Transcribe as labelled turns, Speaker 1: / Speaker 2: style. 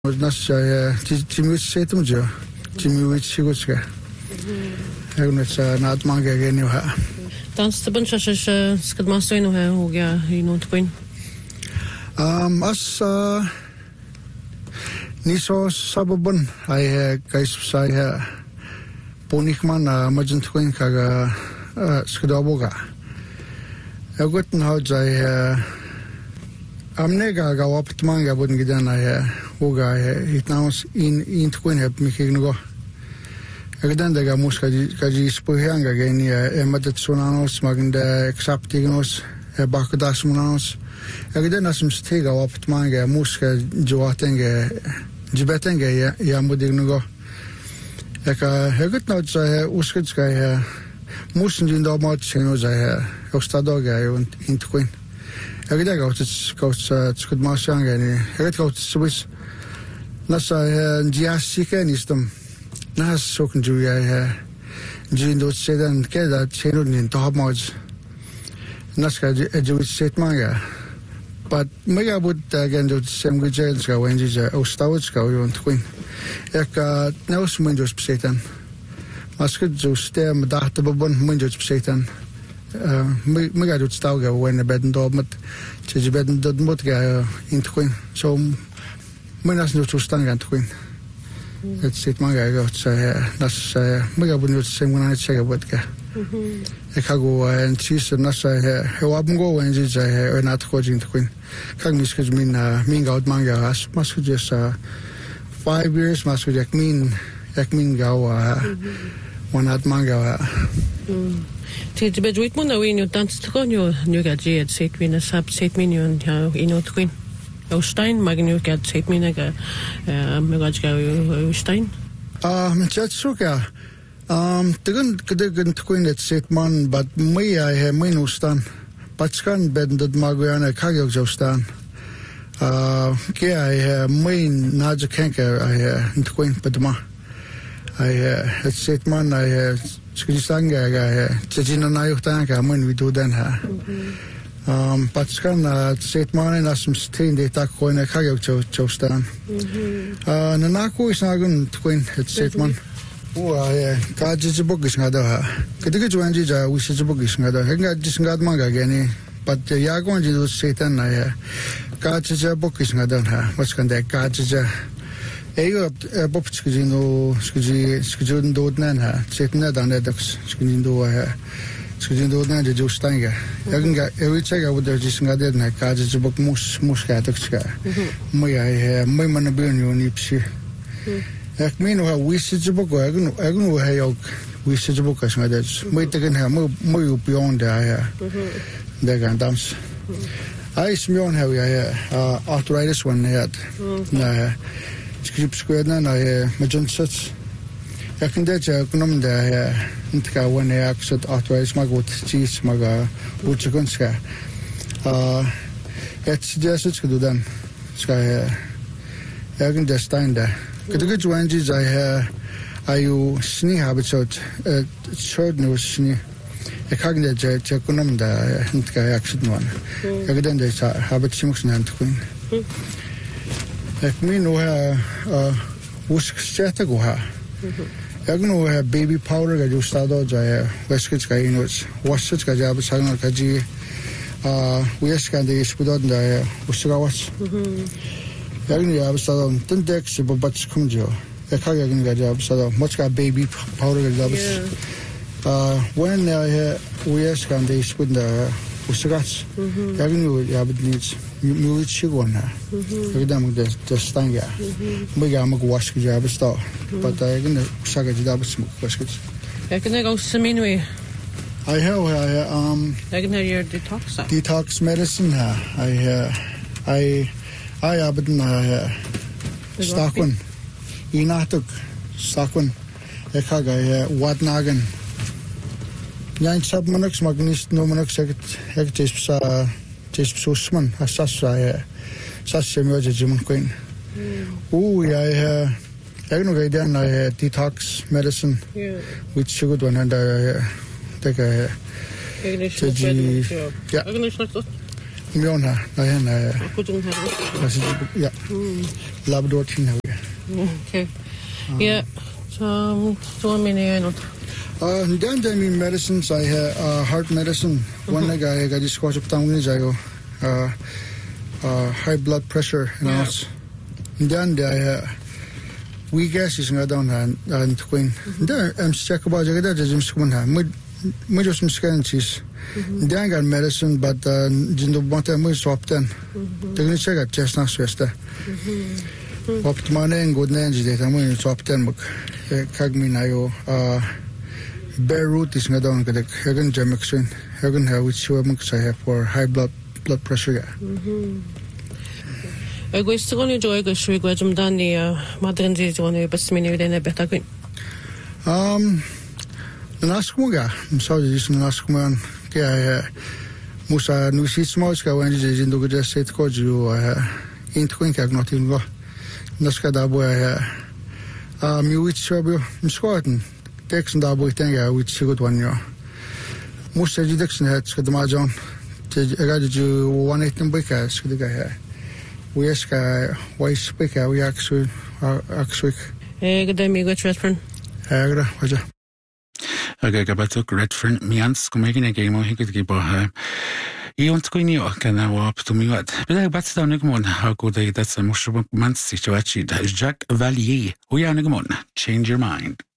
Speaker 1: Naša Jimmy Setumjo, Jimmy Wichiguska. Nadmanga geni ha.
Speaker 2: Dans de bunch skad master no ha hoga I not queen.
Speaker 1: As niso sababun I guys sai ha ponikman majent queen kaga skadaboga. Agutn how jai amnega ga optmanga budn gidana hoga hitnaus in queen heb mikignugo. Again, the Gamuska Kajispuyanga geni Emadet Sunanos, Maganda Exaptiganos, Bakadas Munanos. Again, as some stiga optmanga, Muska Joatenga, Jibetenga, Yamudignugo. Eka, Hegut notes Uskitska, Musin in the Motchinos, Ostadoga, and Intquin. Again, goes Skudmasanga, Hegut goes Swiss. Nasa Giasicanistum. Nas soken juya jindo sedan keda chenun in top mods naska juit set manga but mega would again do same good jails go when you ostawits go you want queen ek naus mundos setan masked jo stem dachte bebon mundos setan mega do stauga when the bed and dormit je bed and mut ga in queen so munas no to stangan queen. It's it manga got that's mega bunut same when I check about ka. Ekago and cheese and nasa hewabungo when is or not coaching to queen. Kagmiskis mean out manga as must just 5 years must mean go one at manga.
Speaker 2: Did the bedroom when you danced to you gaji at set win a sub set minion in queen. Stein, Magnu got set minaga, Megajga Stein.
Speaker 1: Chatsuka. The queen at Setman, but me I have Minustan, Patskan bended Maguana Kagostan. I have main Naja Kanka, I have Queen Padma. I at Setman, I have Skisanga, I have Chajina Nayotanka, when we do then her. Patskan Setman and some stain they tak coin a Kago Chostan. Nanako is Nagun Twin at Setman. Oh, Kaji book is Nada. Katijuanjija, which is a book is Nada. I got just got manga again, but the Yagon do Satan. I Kaja book is Nada. What's can that Kaja? A Bob Skizino, Skizun Dodnan, Setna, and Edox, Skindo. Skizino Nanja Justanga. I can get every check out there just got in a Kaja book Muskataka. May I have my manabun nipsi. Ek meanwhile, we sit the book. I know how we sit the book as my dad's. Wait again, have more beyond the gun dams. I smell how I arthritis one had. Script squared and I imagine such. I can get a gnome there. When I accept arthritis, my good cheese, my Wuchagunska. It's just it's good done. Sky. I can just stand there. Good ones I you sneak habits out short no sneak. A cognitive chekunum the action one. Again, there's habit simus and queen. Like me no wusk chatagoha. Agno have baby powder that you start out Westgate guy in which wash it Kajab Sagan Kaji Westcan the Spudon the Uskawats. I have said, don't dex, but Kumjo. A Kagagan got so much got baby powder jobs. When we ask and they split the Usagats, having you have needs, you sugar on her. Every the stanga. Megamak wash job store, but I can Saga double smoke baskets.
Speaker 2: I can go Seminwe.
Speaker 1: I have
Speaker 2: I can hear your detox
Speaker 1: medicine. I abden Stockman. Inatuk Stockman. Ekaga Watnagan. Nine submonux magnist no monux hectis Susman, Assassa Sassamuja Jim Queen. Oh, I know again I detox medicine with sugar one and I take a Miona, Diana,
Speaker 2: Couldn't have
Speaker 1: yeah, Labrador Tina.
Speaker 2: Okay. Yeah. So many not.
Speaker 1: Then I mean medicines. I had heart medicine. One guy got this cause of tongue is high blood pressure. You know. Then I we gas is not down and queen. Then I'm check about that. Just one hand. We just scan cheese. Then I got medicine, but didn't want to move top then. They're going to check out chestnut sister. Optimane and good names that I'm going to top 10 book. Kagminayo, Beirut is not on the Hagen Jamexin, Hagen have which I have for high blood pressure.
Speaker 2: I go to enjoy the sugar graduate done the Madrid is one of the best many within a better good.
Speaker 1: The Naskuga, I'm sorry, this is Naskuman. Musa Nusismoska when it is in the just said called you in Twinkag not in law. Naskadabo, which Shabio, Squatin, Dex and Dabo Tanga, which is a good one. Musa Dixon had the Majon. I got you 1 breakers with the guy. We ask why speaker, we actually
Speaker 2: Good day, me, good friend.
Speaker 1: Agra, was
Speaker 3: Okay, gabatok Redfern mians kumegin game o higit gibo iont kuinio kana wap to miwat. But bats down nigmon how good that's a mushroom months situachi Jacques Valier. We are nigmon. Change your mind.